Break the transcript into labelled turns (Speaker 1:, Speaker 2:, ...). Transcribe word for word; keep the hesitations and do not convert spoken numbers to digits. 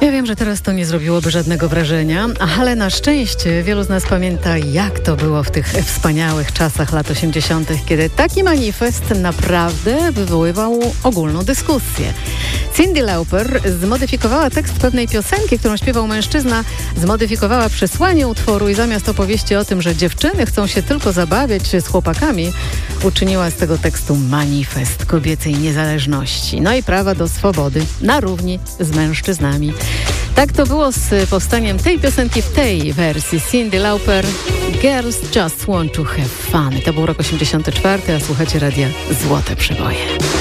Speaker 1: Ja wiem, że teraz to nie zrobiłoby żadnego wrażenia, ale na szczęście wielu z nas pamięta, jak to było w tych wspaniałych czasach lat osiemdziesiątych, kiedy taki manifest naprawdę wywoływał ogólną dyskusję. Cyndi Lauper zmodyfikowała tekst pewnej piosenki, którą śpiewał mężczyzna, zmodyfikowała przesłanie utworu i zamiast opowieści o tym, że dziewczyny chcą się tylko zabawiać z chłopakami, uczyniła z tego tekstu manifest kobiecej niezależności, no i prawa do swobody na równi z mężczyznami. Tak to było z powstaniem tej piosenki w tej wersji. Cyndi Lauper, Girls Just Want to Have Fun. To był rok osiemdziesiąty czwarty, a słuchacie radia Złote Przeboje.